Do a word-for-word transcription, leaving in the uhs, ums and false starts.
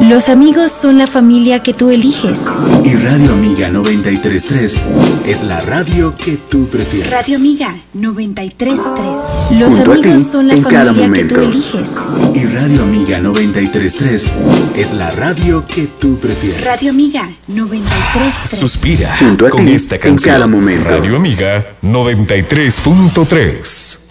Los amigos son la familia que tú eliges. Y Radio Amiga noventa y tres punto tres es la radio que tú prefieres. Radio Amiga noventa y tres punto tres. Los Junto a amigos ti, son la en cada familia que momento. tú eliges. Y Radio Amiga noventa y tres punto tres es la radio que tú prefieres. Radio Amiga noventa y tres punto tres. Suspira Junto a con ti, esta en canción. cada momento. Radio Amiga noventa y tres punto tres.